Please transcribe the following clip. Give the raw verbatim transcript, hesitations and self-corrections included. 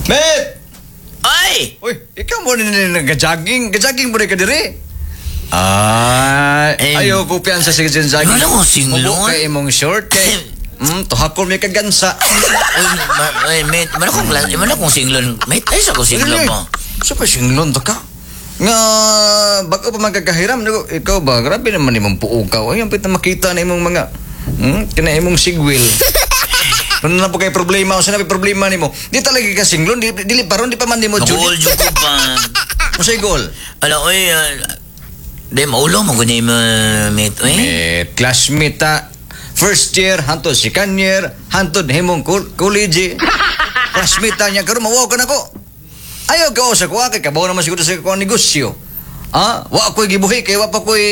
Bet! Ay! Uy, ikaw mo na nag-jogging. Gajaging mo na ka diri. Ay, Eh, ayaw ko piyan sa sige jogging. wala ko singlon. Mabuk kay imong short kay. Hmm, tuhakol may kagansa. Uy, ma- ay, mate, man akong, klas- man akong singlon. Mate, ay sa ko singlon mo. Sa pa singlon to ka? Nga, bago pa magkakahiram, nago, ikaw ba? Grabe naman imong puukaw. Ay, ang pita makita na imong mga, hmm, kina imong sigwil. Ano na po kay problema o sinabi problema nimo? Di talaga ka singlon, di, dili paron, di pa man nimo Nakuol Judy. dyan ko pa. Masay gol. Ala, oy, uh, di, maulo mo ko mo, mate, oy. Eh, classmate ta. First year, hantod second year, hantod himong kul- college. Classmate ta niya, karon mawaw ka na ko. Ayaw ka o sa kuha, kay kabaw naman siguro sa kuha negosyo. Ah, wa ko'y gibuhi, kay wa pa ko'y